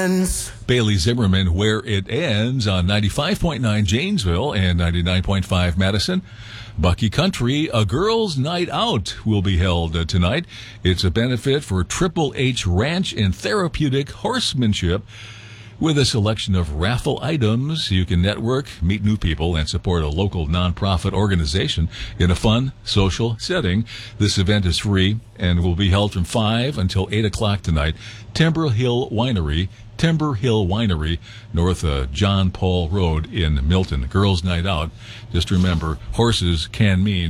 ends. Bailey Zimmerman, Where It Ends, on 95.9 Janesville and 99.5 Madison. Bucky Country, A Girls' Night Out will be held tonight. It's a benefit for Triple H Ranch and Therapeutic Horsemanship. With a selection of raffle items, you can network, meet new people, and support a local nonprofit organization in a fun, social setting. This event is free and will be held from 5 until 8 o'clock tonight. Timber Hill Winery, north John Paul Road in Milton. Girls' Night Out. Just remember, horses can mean